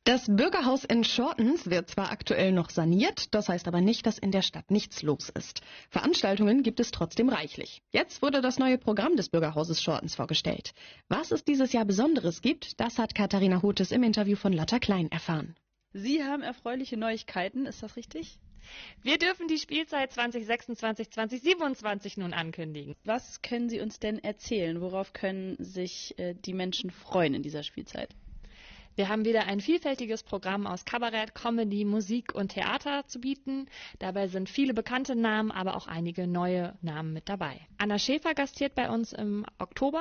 Das Bürgerhaus in Schortens wird zwar aktuell noch saniert, das heißt aber nicht, dass in der Stadt nichts los ist. Veranstaltungen gibt es trotzdem reichlich. Jetzt wurde das neue Programm des Bürgerhauses Schortens vorgestellt. Was es dieses Jahr Besonderes gibt, das hat Katharina Hutes im Interview von Lotta Klein erfahren. Sie haben erfreuliche Neuigkeiten, ist das richtig? Wir dürfen die Spielzeit 2026/2027 nun ankündigen. Was können Sie uns denn erzählen? Worauf können sich die Menschen freuen in dieser Spielzeit? Wir haben wieder ein vielfältiges Programm aus Kabarett, Comedy, Musik und Theater zu bieten. Dabei sind viele bekannte Namen, aber auch einige neue Namen mit dabei. Anna Schäfer gastiert bei uns im Oktober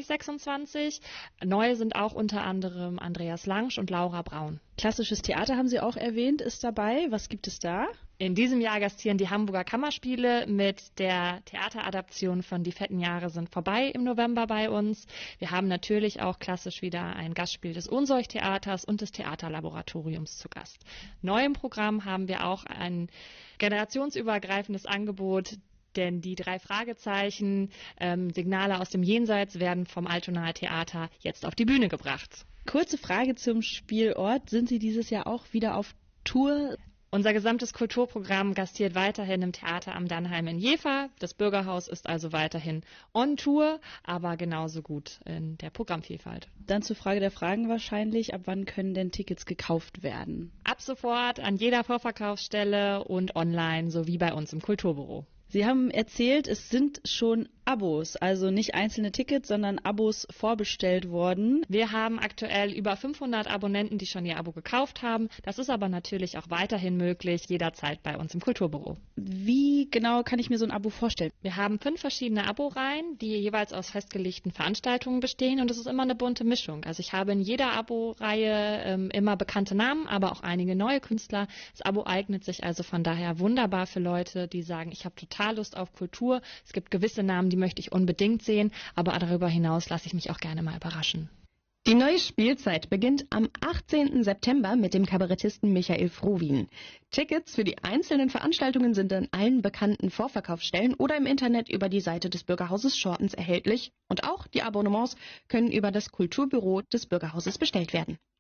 2026. Neu sind auch unter anderem Andreas Langsch und Laura Braun. Klassisches Theater haben Sie auch erwähnt, ist dabei. Was gibt es da? In diesem Jahr gastieren die Hamburger Kammerspiele mit der Theateradaption von Die fetten Jahre sind vorbei im November bei uns. Wir haben natürlich auch klassisch wieder ein Gastspiel des Unseuch-Theaters und des Theaterlaboratoriums zu Gast. Neu im Programm haben wir auch ein generationsübergreifendes Angebot, denn die 3 Fragezeichen, Signale aus dem Jenseits werden vom Altonaer Theater jetzt auf die Bühne gebracht. Kurze Frage zum Spielort. Sind Sie dieses Jahr auch wieder auf Tour? Unser gesamtes Kulturprogramm gastiert weiterhin im Theater am Dannheim in Jever. Das Bürgerhaus ist also weiterhin on Tour, aber genauso gut in der Programmvielfalt. Dann zur Frage der Fragen wahrscheinlich. Ab wann können denn Tickets gekauft werden? Ab sofort an jeder Vorverkaufsstelle und online sowie bei uns im Kulturbüro. Sie haben erzählt, es sind schon Abos, also nicht einzelne Tickets, sondern Abos vorbestellt worden. Wir haben aktuell über 500 Abonnenten, die schon ihr Abo gekauft haben. Das ist aber natürlich auch weiterhin möglich, jederzeit bei uns im Kulturbüro. Wie genau kann ich mir so ein Abo vorstellen? Wir haben 5 verschiedene Abo-Reihen, die jeweils aus festgelegten Veranstaltungen bestehen und es ist immer eine bunte Mischung. Also ich habe in jeder Abo-Reihe immer bekannte Namen, aber auch einige neue Künstler. Das Abo eignet sich also von daher wunderbar für Leute, die sagen, ich habe total Lust auf Kultur. Es gibt gewisse Namen, die möchte ich unbedingt sehen, aber darüber hinaus lasse ich mich auch gerne mal überraschen. Die neue Spielzeit beginnt am 18. September mit dem Kabarettisten Michael Frohwien. Tickets für die einzelnen Veranstaltungen sind an allen bekannten Vorverkaufsstellen oder im Internet über die Seite des Bürgerhauses Schortens erhältlich und auch die Abonnements können über das Kulturbüro des Bürgerhauses bestellt werden.